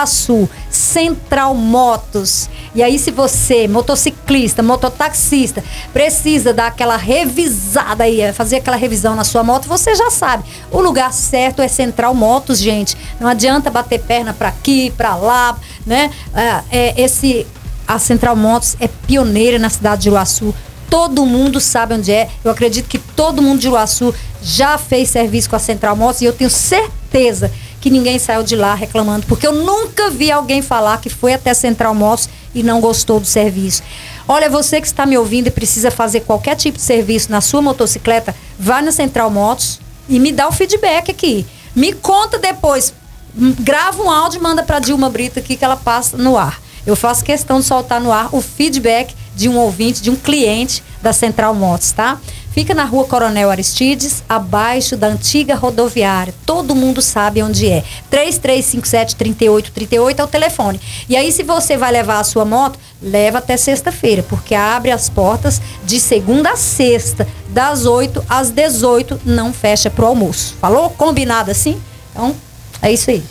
Juruaçu, Central Motos. E aí, se você, motociclista, mototaxista, precisa dar aquela revisada aí, fazer aquela revisão na sua moto, você já sabe. O lugar certo é Central Motos, gente. Não adianta bater perna pra aqui, pra lá, né? A Central Motos é pioneira na cidade de Juruaçu. Todo mundo sabe onde é. Eu acredito que todo mundo de Juruaçu já fez serviço com a Central Motos e eu tenho certeza que ninguém saiu de lá reclamando, porque eu nunca vi alguém falar que foi até a Central Motos e não gostou do serviço. Olha, você que está me ouvindo e precisa fazer qualquer tipo de serviço na sua motocicleta, vai na Central Motos e me dá o feedback aqui. Me conta depois, grava um áudio e manda para Dilma Brito aqui que ela passa no ar. Eu faço questão de soltar no ar o feedback de um ouvinte, de um cliente da Central Motos, tá? Fica na rua Coronel Aristides, abaixo da antiga rodoviária. Todo mundo sabe onde é. 3357-3838 é o telefone. E aí, se você vai levar a sua moto, leva até sexta-feira, porque abre as portas de segunda a sexta, das 8 às 18, não fecha pro almoço. Falou? Combinado assim? Então, é isso aí.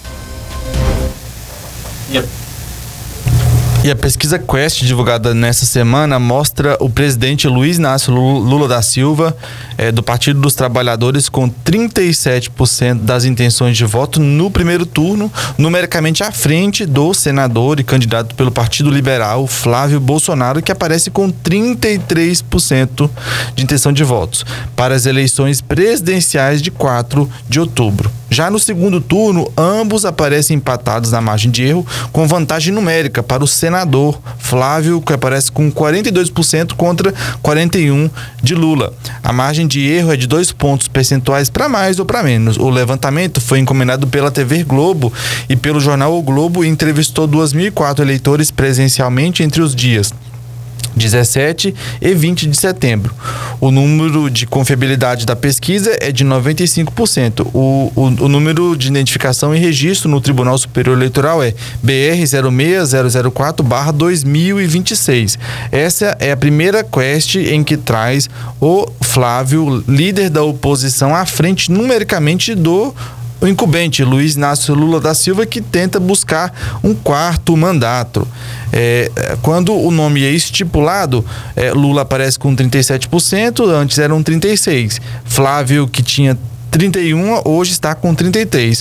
E a pesquisa Quest, divulgada nessa semana, mostra o presidente Luiz Inácio Lula da Silva, do Partido dos Trabalhadores, com 37% das intenções de voto no primeiro turno, numericamente à frente do senador e candidato pelo Partido Liberal, Flávio Bolsonaro, que aparece com 33% de intenção de votos para as eleições presidenciais de 4 de outubro. Já no segundo turno, ambos aparecem empatados na margem de erro, com vantagem numérica para o senador Flávio, que aparece com 42% contra 41% de Lula. A margem de erro é de 2 pontos percentuais para mais ou para menos. O levantamento foi encomendado pela TV Globo e pelo jornal O Globo e entrevistou 2.004 eleitores presencialmente entre os dias 17 e 20 de setembro. O número de confiabilidade da pesquisa é de 95%. O número de identificação e registro no Tribunal Superior Eleitoral é BR 06004/2026. Essa é a primeira quest em que traz o Flávio, líder da oposição, à frente numericamente do o incumbente Luiz Inácio Lula da Silva, que tenta buscar um 4º mandato. Quando o nome é estipulado, Lula aparece com 37%, antes eram 36%. Flávio, que tinha 31%, hoje está com 33%.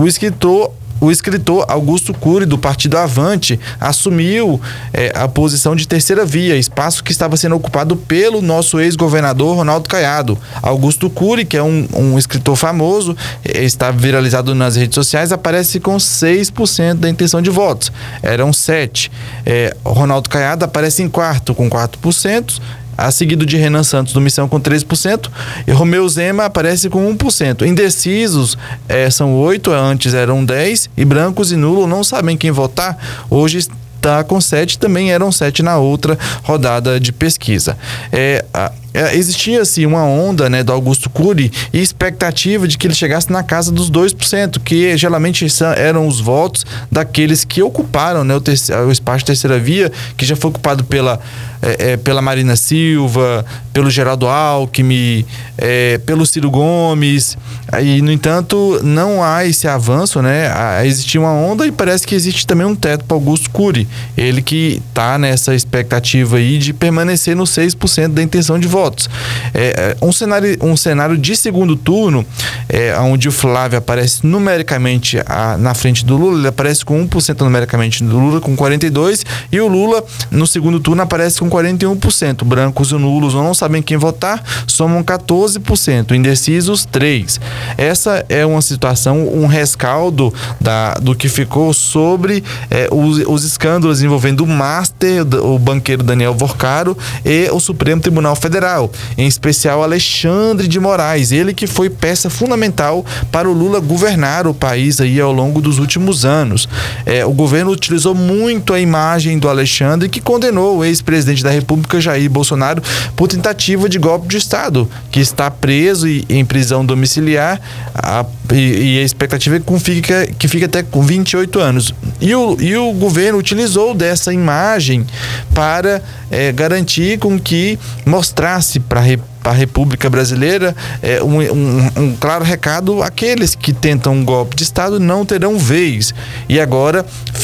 O escritor Augusto Cury, do Partido Avante, assumiu a posição de terceira via, espaço que estava sendo ocupado pelo nosso ex-governador Ronaldo Caiado. Augusto Cury, que é um escritor famoso, está viralizado nas redes sociais, aparece com 6% da intenção de votos. Eram 7%. Ronaldo Caiado aparece em quarto, com 4%. Seguido de Renan Santos do Missão com 3%, e Romeu Zema aparece com 1%. Indecisos são 8%, antes eram 10%, e brancos e nulo não sabem quem votar, hoje está com 7%, também eram 7% na outra rodada de pesquisa. Existia assim uma onda, né, do Augusto Cury e expectativa de que ele chegasse na casa dos 2%, que geralmente eram os votos daqueles que ocuparam, né, o espaço de terceira via, que já foi ocupado pela Marina Silva, pelo Geraldo Alckmin, pelo Ciro Gomes. E, no entanto, não há esse avanço, né? Existia uma onda e parece que existe também um teto para Augusto Cury. Ele que está nessa expectativa aí de permanecer nos 6% da intenção de votos. Um cenário de segundo turno, onde o Flávio aparece numericamente na frente do Lula. Ele aparece com 1% numericamente do Lula, com 42%, e o Lula no segundo turno aparece com 41%. Brancos e nulos não sabem quem votar, somam 14%. Indecisos, 3%. Essa é uma situação, um rescaldo do que ficou sobre os escândalos envolvendo o Master, o banqueiro Daniel Vorcaro, e o Supremo Tribunal Federal, em especial Alexandre de Moraes, ele que foi peça fundamental para o Lula governar o país aí ao longo dos últimos anos. O governo utilizou muito a imagem do Alexandre, que condenou o ex-presidente da República, Jair Bolsonaro, por tentativa de golpe de Estado, que está preso e em prisão domiciliar, e a expectativa é que fique até com 28 anos. E o governo utilizou dessa imagem para garantir com que mostrasse para a República Brasileira um claro recado: aqueles que tentam um golpe de Estado não terão vez. E agora